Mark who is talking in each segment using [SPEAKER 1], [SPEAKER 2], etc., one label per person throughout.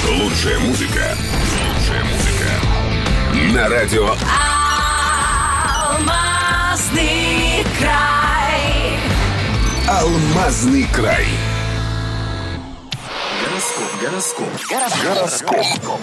[SPEAKER 1] Лучшая музыка. Лучшая музыка. На радио
[SPEAKER 2] Алмазный край.
[SPEAKER 1] Алмазный край.
[SPEAKER 3] Гороскоп.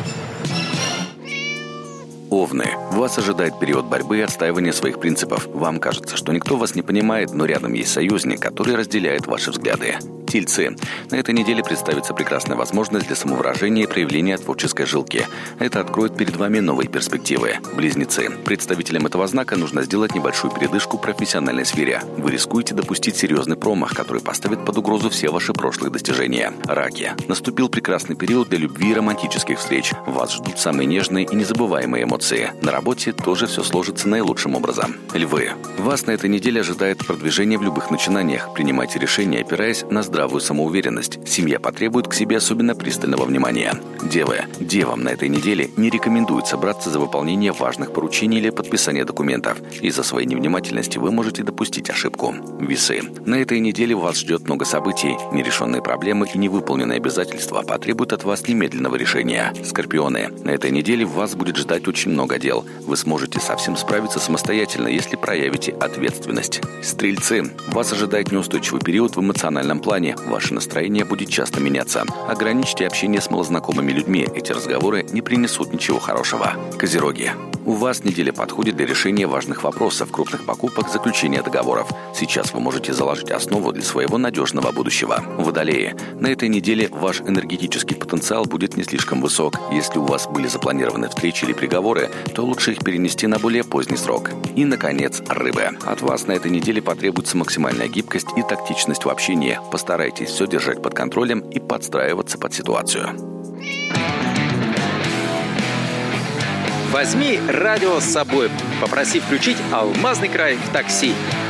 [SPEAKER 3] Овны. Вас ожидает период борьбы и отстаивания своих принципов. Вам кажется, что никто вас не понимает, но рядом есть союзник, который разделяет ваши взгляды. Тельцы. На этой неделе представится прекрасная возможность для самовыражения и проявления творческой жилки. Это откроет перед вами новые перспективы. Близнецы. Представителям этого знака нужно сделать небольшую передышку в профессиональной сфере. Вы рискуете допустить серьезный промах, который поставит под угрозу все ваши прошлые достижения. Раки. Наступил прекрасный период для любви и романтических встреч. Вас ждут самые нежные и незабываемые эмоции. На работе тоже все сложится наилучшим образом. Львы. Вас на этой неделе ожидает продвижение в любых начинаниях. Принимайте решения, опираясь на здравую самоуверенность. Семья потребует к себе особенно пристального внимания. Девы. Девам на этой неделе не рекомендуется браться за выполнение важных поручений или подписание документов. Из-за своей невнимательности вы можете допустить ошибку. Весы. На этой неделе вас ждет много событий. Нерешенные проблемы и невыполненные обязательства потребуют от вас немедленного решения. Скорпионы. На этой неделе вас будет ждать очень много дел. Вы сможете совсем справиться самостоятельно, если проявите ответственность. Стрельцы. Вас ожидает неустойчивый период в эмоциональном плане. Ваше настроение будет часто меняться. Ограничьте общение с малознакомыми людьми. Эти разговоры не принесут ничего хорошего. Козероги. У вас неделя подходит для решения важных вопросов, крупных покупок, заключения договоров. Сейчас вы можете заложить основу для своего надежного будущего. Водолеи. На этой неделе ваш энергетический потенциал будет не слишком высок. Если у вас были запланированы встречи или переговоры, то лучше их перенести на более поздний срок. И, наконец, рыбы. От вас на этой неделе потребуется максимальная гибкость и тактичность в общении. Постарайтесь все держать под контролем и подстраиваться под ситуацию.
[SPEAKER 4] Возьми радио с собой. Попроси включить «Алмазный край» в такси.